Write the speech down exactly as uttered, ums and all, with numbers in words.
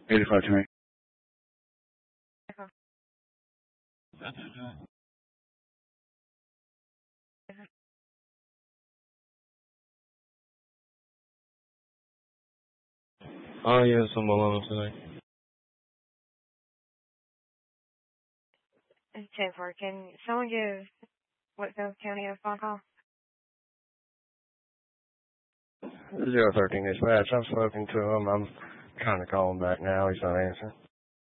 eighty-five tonight. That's it. Oh, yes, I'm alone tonight. It's ten four. Can someone give Whitfield County a phone call? Zero thirteen dispatch. I've spoken to him. I'm trying to call him back now. He's not answering.